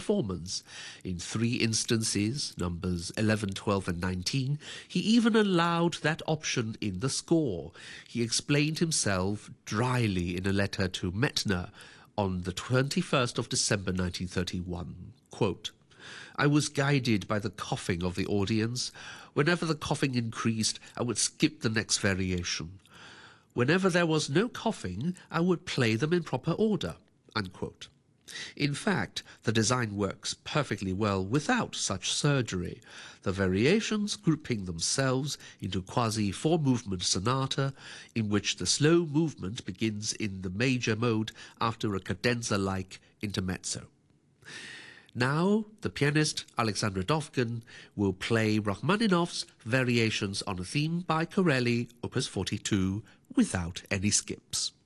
performance. In 3 instances, numbers 11, 12 and 19, he even allowed that option in the score. He explained himself dryly in a letter to Mettner on the 21st of December 1931, quote, "I was guided by the coughing of the audience. Whenever the coughing increased, I would skip the next variation. Whenever there was no coughing, I would play them in proper order," unquote. In fact, the design works perfectly well without such surgery, the variations grouping themselves into quasi-4-movement sonata, in which the slow movement begins in the major mode after a cadenza-like intermezzo. Now, the pianist Alexandra Dovgan will play Rachmaninoff's Variations on a Theme by Corelli, Opus 42, without any skips.